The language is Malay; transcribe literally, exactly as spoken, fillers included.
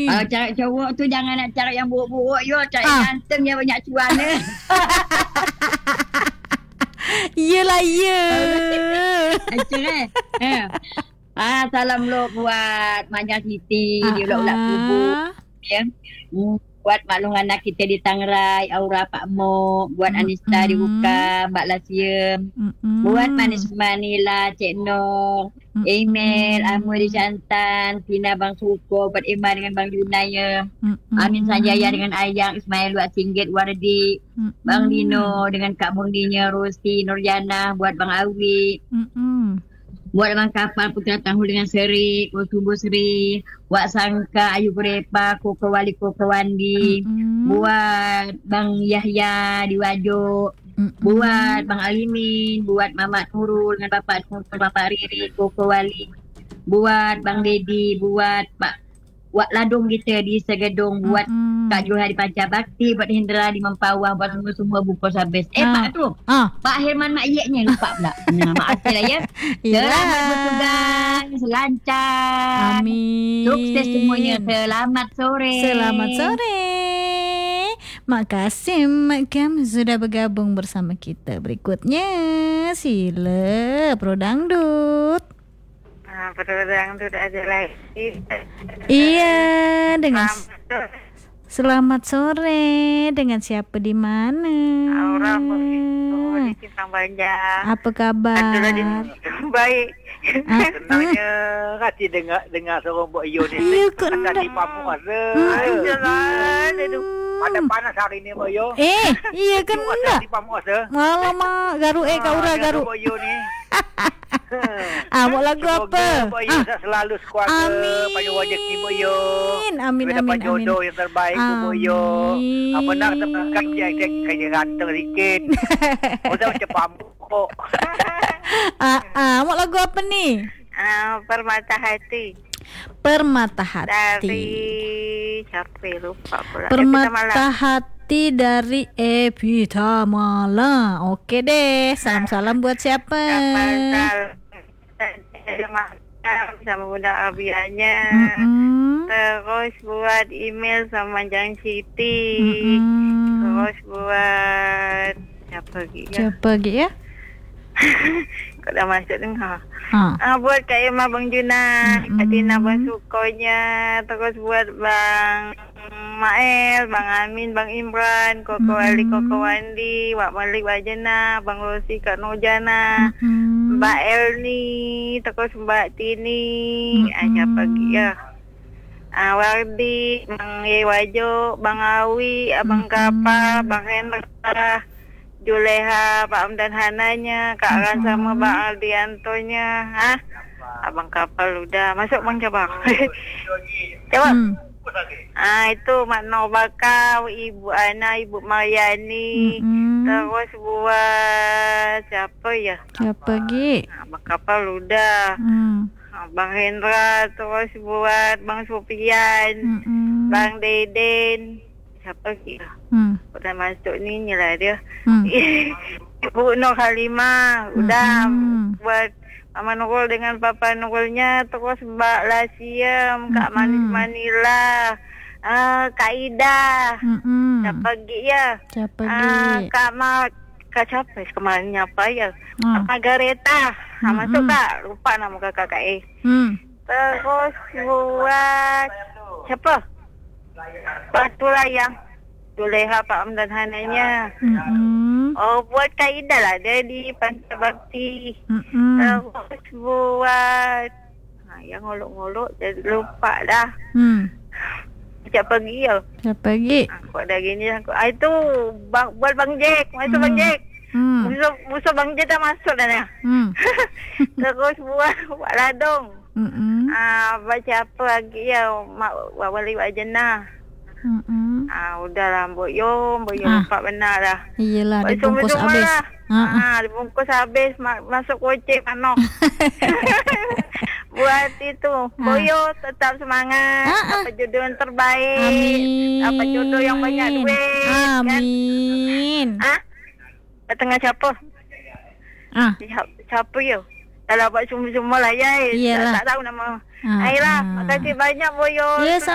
Kalau cari cowok tu jangan nak cari yang buruk-buruk yo, cari Ah. ganteng yang banyak cuan dia. Yelah, ya. Acung eh. Eh. Ah, salam lo buat Manja Siti di ulak-ulak kubur. Ya. Hmm, buat maklum anak kita di Tangrai, Aura Pak Mo, buat Mm-mm. Anista di Uka, Mbak Lasiem, Mm-mm. buat Manis Manila, Cik Noh, Mm-mm. Emel, Amu di Santan, Tina Bang Suko, buat Emma dengan Bang Junaya, Mm-mm. Amin Sanjaya dengan Ayang, Ismail buat Singgit, Wardi, Mm-mm. Bang Dino dengan Kak Mundinya, Rosti, Nurjana, buat Bang Awi, Mm-mm. buat Bang Kapal Putra Tahu dengan Seri, Kutubu Seri, buat Sangka, Ayu Kurepa, Koko Wali Koko Wandi, Mm-mm. buat Bang Yahya di Wajo, Mm-mm. buat Bang Alimin, buat Mamat Nurul dengan Bapak Nurul, Bapak Riri, Koko Wali, buat Bang Dedi, buat Pak Wak Ladung kita di Segedung, buat Mm-mm. Kak Johan di Panca Bakti, buat Hendra di Mempawah, buat semua-semua bungkus habis. Eh, Ah. Pak tu, Ah, Pak Herman Mak Yeknya lupa pula. Nah, maaf lah ya. Selamat bertugas, lancar. Amin. Sukses semuanya. Selamat sore. Selamat sore. Mak Kasim, Mak Kam sudah bergabung bersama kita. Berikutnya, sila Pro Dangdut. Ah, Pedang tu dah ada lagi. Iya, dengan Selamat selamat sore. Dengan siapa di mana? Aura begitu di Simpang Banjar. Apa kabar? Ada di baik. Ah, Senangnya hati dengar dengar seorang buat iyo ni. Iya, kau Ada nak- di pamuk ada. Ayolah, dia Panas-panas hari ni buat iyo. Eh, iya kan Ada nak. di pamuk ada. Alamak, garu eh kau ura garu. Buat iyo ni. Ah, mau lagu apa? Buat iyo Ah, selalu sekuarga. Amin. Panjang wajah ki buat iyo. Amin, Kita dapat amin, amin. jodoh yang terbaik tu buat iyo. Amin. Apa nak tekan dia kaya ganteng sikit. Udah macam pamuk. Ah, ah, mau lagu apa nih? Ah, Permata Hati Permata dari Hati. siapa lupa pula. Permata Hati dari Evita Mala. Oke deh, salam-salam buat siapa? sama Bunda Abianya. Mm-mm. Terus buat email sama Jang Siti. Mm-mm. Terus buat siapa lagi ya? Siapa lagi ya? Kau dah masuk dengar. Ah. Ah, buat Kak Emma Bang Juna, Mm-mm. Kak Tina Bang Sukonya, terus buat Bang Mael, Bang Amin, Bang Imran, Koko Ali, Mm-mm. Koko Wandi, Wak Malik, Wak Jana, Bang Rosi, Kak Nurjana, Mm-mm. Mbak Elni, terus Mbak Tini, ah, Mm-mm. siapa lagi ya? Ah, Wardi, Bang Yewajo, Bang Awi, Abang Mm-mm. Kapa, Bang Hendra, Juleha, Pak Am dan Hananya, Kak Ran sama Mm-mm. Bang Aldiantonya, ah, Abang Kapal udah masuk Bang coba. Coba. Hmm. Ah, itu Mak Nur Bakau, Ibu Ana, Ibu Mariani, Mm-mm. terus buat siapa ya? Siapa lagi? Abang Kapal udah, Hmm. Bang Hendra, terus buat Bang Sofian, Mm-mm. Bang Deden, siapa lagi ya? Hmm. Udah masuk ni ni lah dia. Hmm. Ibu Nur Halimah udah Mm-mm. buat Mama Nurul dengan Papa Nurulnya, terus Mbak Lasiem, Kak Mm-mm. Manis Manila, uh, Kak Ida, Mm-mm. siapa lagi ya? Siapa Ah, lagi? Kak Ma, Kak siapa ya? Kemarin apa ya? Ah. Kak Margareta, ha, masuk Mm-mm. tak? Lupa nama kakak Kak E. Hmm. Terus buat siapa? Patu Layang, Juleha, Pak Am dan Hananya. Mm-mm. Oh, buat Kak Ida lah, dia di Pantai Bakti. Mm-mm. Terus buat ha, yang ngolok-ngolok jadi lupa dah. Hmm. Siapa pergi ya? Siapa lagi? Aku dah gini aku. Ah, itu bang, buat Bang Jack, masuk Hmm. Bang Jack. Hmm. Musuh, musuh Bang Jack dah masuk dah ni. Hmm. Terus buat Wak Ladong. Mm-mm. Ah, baca apa lagi ya? Mak Wak Wali Wak Jenah. Mm-mm. Ah, udahlah Mbok Yo, Mbok Yo Ah. lupa benar dah. Iyalah, dibungkus Semua-semua habis. lah. Ah, ah. Ah, dibungkus habis ma- masuk kocek manok. Buat itu, Boyo tetap semangat, Ah, ah. dapat jodoh yang terbaik, Amin. dapat jodoh yang banyak duit. Amin. Kan? Ah, tengah siapa? Ah. Siapa, siapa ya? Dah dapat semua-semua lah ya. Iyalah. Tak, tak tahu nama. Ah, Ayolah, ah. makasih banyak Boyo. Ya,